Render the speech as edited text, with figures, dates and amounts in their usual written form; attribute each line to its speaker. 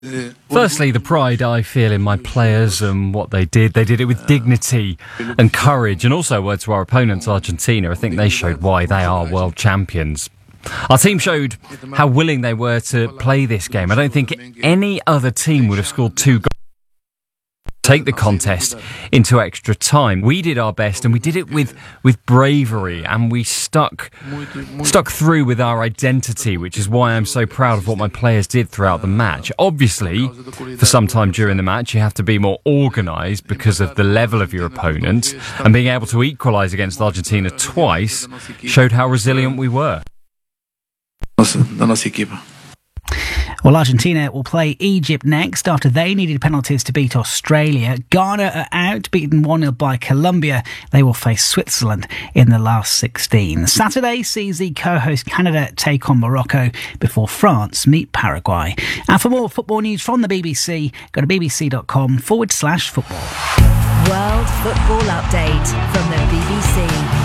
Speaker 1: Firstly, the pride I feel in my players and what they did. They did it with dignity and courage, and also word to our opponents, Argentina. I think they showed why they are world champions. Our team showed how willing they were to play this game. I don't think any other team would have scored 2 goals. Take the contest into extra time. We did our best, and we did it with bravery, and we stuck through with our identity, which is why I'm so proud of what my players did throughout the match. Obviously, for some time during the match, you have to be more organised because of the level of your opponent, and being able to equalise against Argentina twice showed how resilient we were.
Speaker 2: Well, Argentina will play Egypt next after they needed penalties to beat Australia. Ghana are out, beaten 1-0 by Colombia. They will face Switzerland in the last 16. Saturday sees the co-host Canada take on Morocco before France meet Paraguay. And for more football news from the BBC, go to bbc.com/football.
Speaker 3: World Football Update from the BBC.